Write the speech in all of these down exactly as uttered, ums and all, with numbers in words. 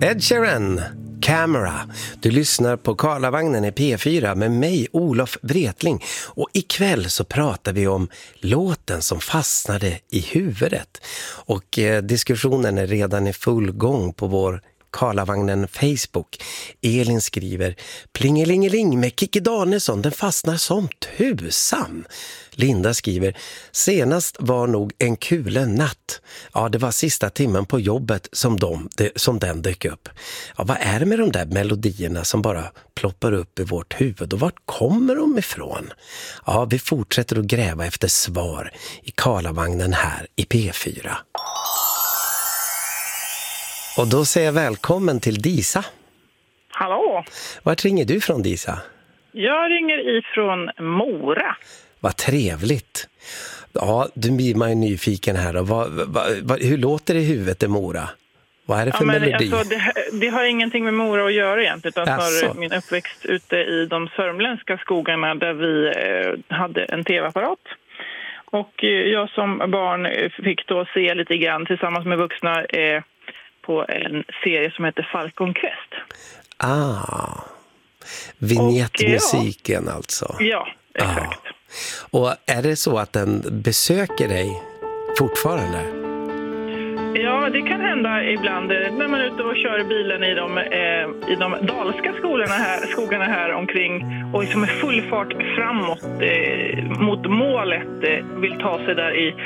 Ed Sheeran, Camera. Du lyssnar på Karlavagnen i P fyra med mig, Olof Wretling. Och ikväll så pratar vi om låten som fastnade i huvudet. Och eh, diskussionen är redan i full gång på vår Karlavagnen Facebook. Elin skriver: Plingelingeling med Kikki Danielsson, den fastnar som tusan. Linda skriver: senast var nog en kulen natt. Ja, det var sista timmen på jobbet som, de, det, som den dök upp. Ja, vad är det med de där melodierna som bara ploppar upp i vårt huvud och vart kommer de ifrån? Ja, vi fortsätter att gräva efter svar i Karlavagnen här i P fyra. Och då säger jag välkommen till Disa. Hallå! Vart ringer du från, Disa? Jag ringer ifrån Mora. Vad trevligt. Ja, du blir man ju nyfiken här. Då. Vad, vad, vad, hur låter det i huvudet i Mora? Vad är det för ja, men melodi? Alltså, det, det har ingenting med Mora att göra egentligen. Utan för min uppväxt ute i de sörmländska skogarna där vi eh, hade en tv-apparat. Och eh, jag som barn fick då se lite grann tillsammans med vuxna eh, på en serie som heter Falcon Crest. Ah, vignettmusiken ja. Alltså. Ja, exakt. Ah. Och är det så att den besöker dig fortfarande? Ja, det kan hända ibland när man är ute och kör bilen i de, eh, i de dalska skolorna här, skogarna här omkring och liksom med full fart framåt eh, mot målet eh, vill ta sig där i...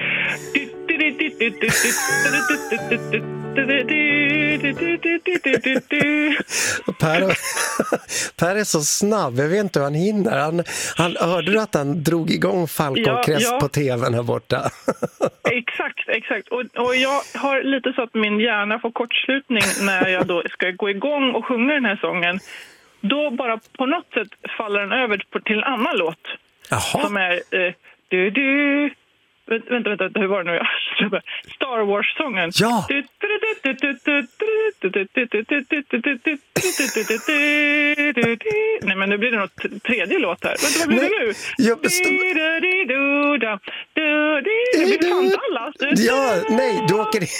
Per, Per är så snabb, jag vet inte hur han hinner. Han, han hörde att han drog igång Falcon Crest ja, ja. på tvn här borta. Exakt, exakt. Och, och jag har lite så att min hjärna får kortslutning när jag då ska gå igång och sjunga den här sången. Då bara på något sätt faller den över till en annan låt. Jaha. Som är eh, du du Vänta, vänta, hur var det nu? Star Wars-sången. Ja! Nej, men nu blir det något tredje låt här. Vänta, vad blir det nu? Jag bestämmer. Det blir fan Dallas. Ja, nej, du åker in.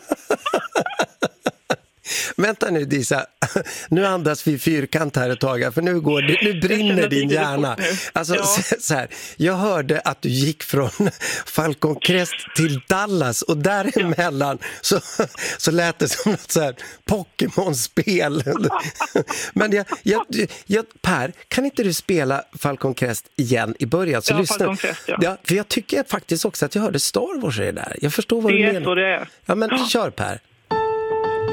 Vänta nu, Disa. Nu andas vi fyrkant här ett tag, för nu går det, nu brinner din hjärna. Alltså ja. så, så här, jag hörde att du gick från Falcon Crest till Dallas och däremellan ja. så så lät det som något så här Pokémon-spel. Men jag, jag, jag Per, kan inte du spela Falcon Crest igen i början så ja, lyssna. Falcon Crest, ja. Ja, för jag tycker faktiskt också att jag hörde Star Wars i det där. Jag förstår vad det du är menar. Så det är. Ja, men kör Per.